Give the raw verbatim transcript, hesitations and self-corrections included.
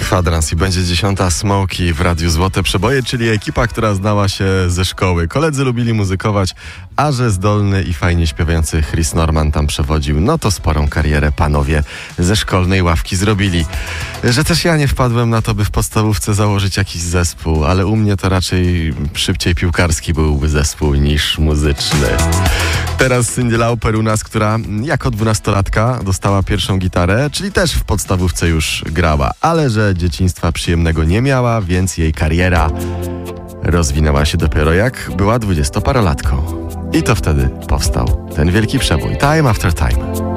Kwadrans i będzie dziesiąta Smokey w Radiu Złote Przeboje, czyli ekipa, która znała się ze szkoły. Koledzy lubili muzykować, a że zdolny i fajnie śpiewający Chris Norman tam przewodził, no to sporą karierę panowie ze szkolnej ławki zrobili. Że też ja nie wpadłem na to, by w podstawówce założyć jakiś zespół, ale u mnie to raczej szybciej piłkarski byłby zespół niż muzyczny. Teraz Cyndi Lauper u nas, która jako dwunastolatka dostała pierwszą gitarę, czyli też w podstawówce już grała, ale że dzieciństwa przyjemnego nie miała, więc jej kariera rozwinęła się dopiero jak była dwudziestoparolatką. I to wtedy powstał ten wielki przebój Time After Time.